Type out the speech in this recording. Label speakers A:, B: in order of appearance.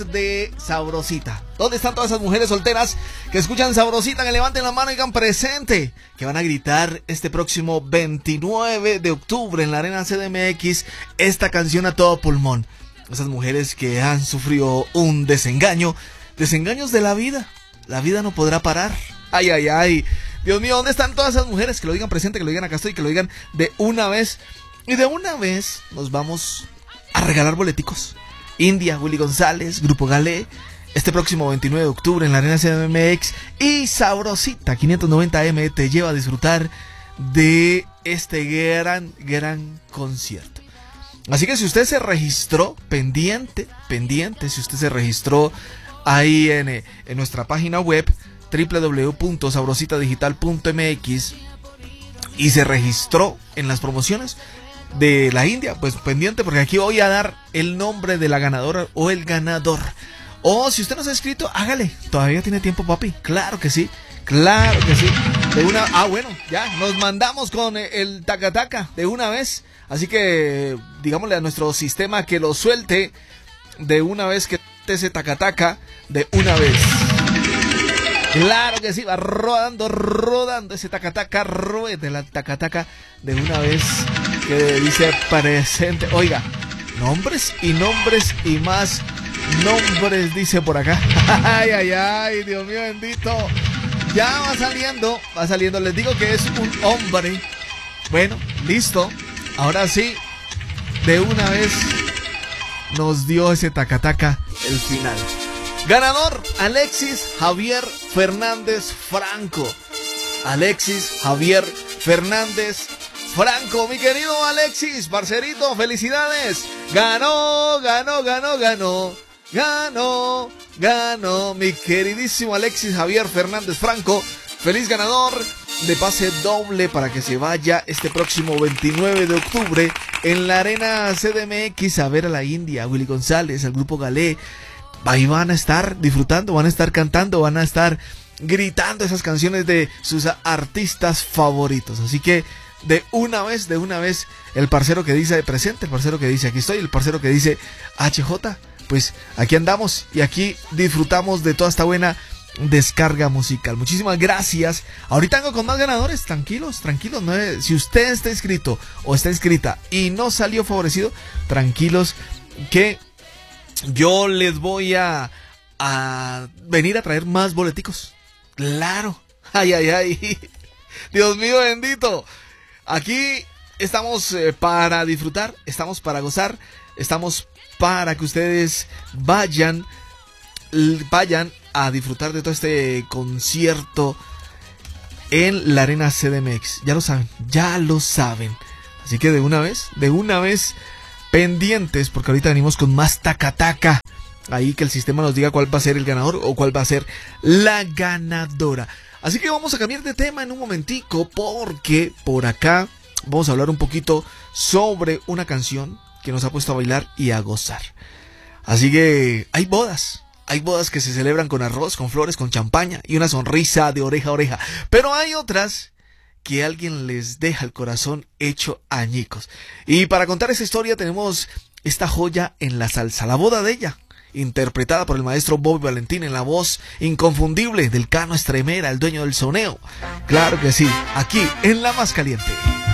A: de Sabrosita. ¿Dónde están todas esas mujeres solteras que escuchan Sabrosita? Que levanten la mano y digan presente, que van a gritar este próximo 29 de octubre en la Arena CDMX esta canción a todo pulmón. Esas mujeres que han sufrido un desengaños de la vida. La vida no podrá parar. Ay, ay, ay. Dios mío, ¿dónde están todas esas mujeres? Que lo digan presente, que lo digan acá estoy, que lo digan de una vez. Y de una vez nos vamos a regalar boleticos. India, Willy González, Grupo Galé, este próximo 29 de octubre en la Arena CDMX. Y Sabrosita 590M te lleva a disfrutar de este gran concierto. Así que si usted se registró, pendiente, si usted se registró ahí en nuestra página web www.sabrositadigital.mx y se registró en las promociones de la India, pues pendiente, porque aquí voy a dar el nombre de la ganadora o el ganador. O si usted no se ha inscrito, hágale, todavía tiene tiempo, papi. Claro que sí, de una. Bueno, ya nos mandamos con el taca de una vez, así que digámosle a nuestro sistema que lo suelte de una vez, que ese taca de una vez. Claro que sí, va rodando ese taca, ruede la taca de una vez, que dice presente. Oiga, nombres y más nombres, dice por acá. Ay, ay, ay, Dios mío bendito. Ya va saliendo, les digo que es un hombre. Bueno, listo, ahora sí, de una vez nos dio ese taca el final. Ganador, Alexis Javier Fernández Franco. Alexis Javier Fernández Franco, mi querido Alexis, parcerito, felicidades. Ganó, mi queridísimo Alexis Javier Fernández Franco. Feliz ganador de pase doble para que se vaya este próximo 29 de octubre en la Arena CDMX a ver a la India, a Willy González, al Grupo Galé. Ahí van a estar disfrutando, van a estar cantando, van a estar gritando esas canciones de sus artistas favoritos. Así que de una vez, el parcero que dice presente, el parcero que dice aquí estoy, el parcero que dice HJ, pues aquí andamos y aquí disfrutamos de toda esta buena descarga musical. Muchísimas gracias. Ahorita vengo con más ganadores, tranquilos, ¿no? Si usted está inscrito o está inscrita y no salió favorecido, tranquilos, que yo les voy a venir a traer más boleticos. Claro. Ay, ay, ay. Dios mío bendito. Aquí estamos para disfrutar, estamos para gozar, estamos para que ustedes vayan a disfrutar de todo este concierto en la Arena CDMX. Ya lo saben. Así que de una vez, pendientes, porque ahorita venimos con más taca. Ahí que el sistema nos diga cuál va a ser el ganador o cuál va a ser la ganadora. Así que vamos a cambiar de tema en un momentico, porque por acá vamos a hablar un poquito sobre una canción que nos ha puesto a bailar y a gozar. Así que hay bodas que se celebran con arroz, con flores, con champaña y una sonrisa de oreja a oreja. Pero hay otras que alguien les deja el corazón hecho añicos. Y para contar esa historia tenemos esta joya en la salsa, la boda de ella, interpretada por el maestro Bobby Valentín en la voz inconfundible del Cano Estremera, el dueño del soneo. Claro que sí, aquí en La Más Caliente.